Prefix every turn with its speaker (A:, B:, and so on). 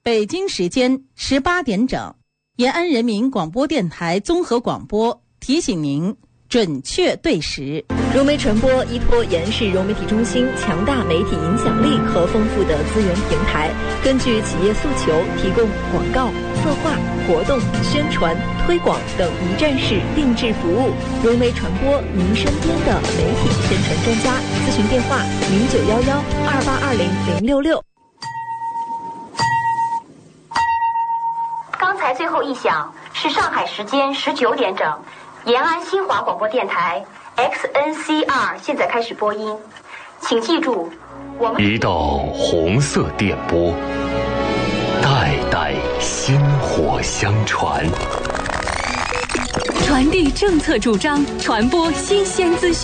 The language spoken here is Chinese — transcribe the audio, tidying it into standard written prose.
A: 北京时间18点整，延安人民广播电台综合广播提醒您准确对时。
B: 融媒传播依托延安市融媒体中心强大媒体影响力和丰富的资源平台，根据企业诉求提供广告、策划、活动、宣传、推广等一站式定制服务。融媒传播，您身边的媒体宣传专家。咨询电话091128200666。
C: 刚才最后一响是上海时间19点整，延安新华广播电台 XNCR 现在开始播音，请记住，我们
D: 一道红色电波，代代薪火相传，
E: 传递政策主张，传播新鲜资讯。